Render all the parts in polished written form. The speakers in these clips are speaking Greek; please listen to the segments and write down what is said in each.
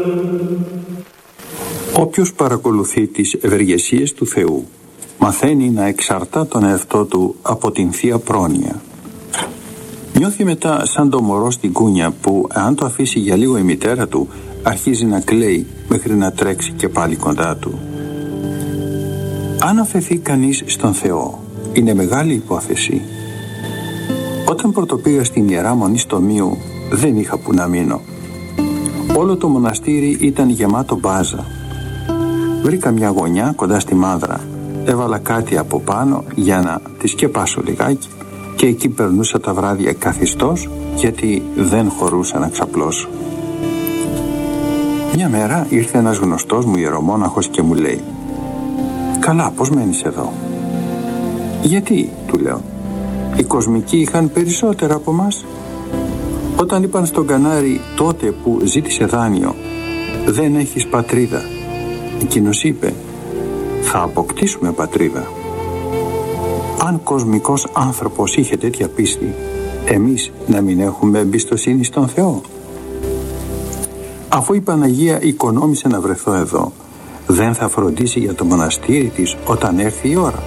Όποιος παρακολουθεί τις ευεργεσίες του Θεού μαθαίνει να εξαρτά τον εαυτό του από την Θεία Πρόνοια. Νιώθει μετά σαν το μωρό στην κούνια που αν το αφήσει για λίγο η μητέρα του αρχίζει να κλαίει μέχρι να τρέξει και πάλι κοντά του. Αν αφαιθεί κανείς στον Θεό είναι μεγάλη υπόθεση. Όταν πρωτοπήγα στην Ιερά Μονή Στομίου δεν είχα που να μείνω. Όλο το μοναστήρι ήταν γεμάτο μπάζα. Βρήκα μια γωνιά κοντά στη μάνδρα. Έβαλα κάτι από πάνω για να τη σκεπάσω λιγάκι και εκεί περνούσα τα βράδια καθιστός γιατί δεν χωρούσα να ξαπλώσω. Μια μέρα ήρθε ένας γνωστός μου ιερομόναχος και μου λέει «Καλά, πώς μένεις εδώ?» «Γιατί?» του λέω. «Οι κοσμικοί είχαν περισσότερα από μας». Όταν είπαν στον Κανάρι τότε που ζήτησε δάνειο «Δεν έχεις πατρίδα», εκείνος είπε «Θα αποκτήσουμε πατρίδα». Αν κοσμικός άνθρωπος είχε τέτοια πίστη, εμείς να μην έχουμε εμπιστοσύνη στον Θεό? Αφού η Παναγία οικονόμησε να βρεθώ εδώ, δεν θα φροντίσει για το μοναστήρι της όταν έρθει η ώρα?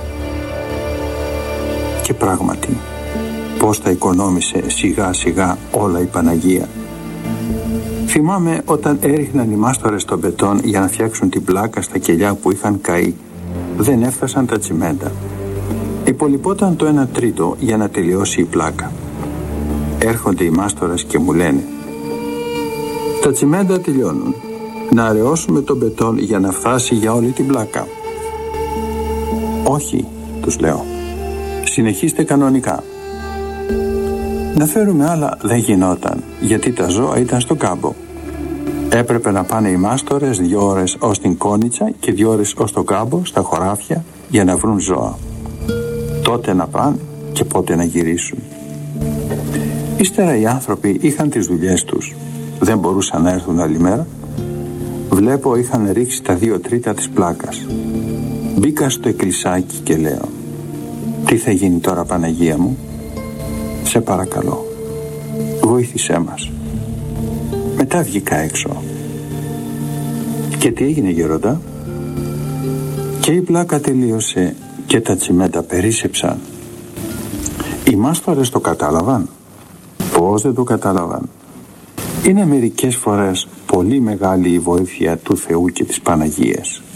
Και πράγματι, πώς τα οικονόμησε σιγά σιγά όλα η Παναγία. Θυμάμαι όταν έριχναν οι μάστορες στον μπετόν για να φτιάξουν την πλάκα στα κελιά που είχαν καεί, δεν έφτασαν τα τσιμέντα. Υπολοιπόταν το 1/3 για να τελειώσει η πλάκα. Έρχονται οι μάστορες και μου λένε «Τα τσιμέντα τελειώνουν. Να αραιώσουμε τον μπετόν για να φτάσει για όλη την πλάκα». «Όχι», τους λέω. «Συνεχίστε κανονικά». Να φέρουμε άλλα δεν γινόταν, γιατί τα ζώα ήταν στο κάμπο. Έπρεπε να πάνε οι μάστορες 2 ώρες ως την Κόνιτσα και 2 ώρες ως το κάμπο, στα χωράφια, για να βρουν ζώα. Τότε να πάνε και πότε να γυρίσουν. Ύστερα οι άνθρωποι είχαν τις δουλειές τους. Δεν μπορούσαν να έρθουν άλλη μέρα. Βλέπω είχαν ρίξει τα 2/3 της πλάκας. Μπήκα στο εκκλησάκι και λέω «Τι θα γίνει τώρα, Παναγία μου? Σε παρακαλώ, βοήθησέ μας». Μετά βγήκα έξω. Και τι έγινε, γέροντα? Και η πλάκα τελείωσε και τα τσιμέντα περίσσεψαν. Οι μάστορες το κατάλαβαν? Πώς δεν το κατάλαβαν? Είναι μερικές φορές πολύ μεγάλη η βοήθεια του Θεού και της Παναγίας.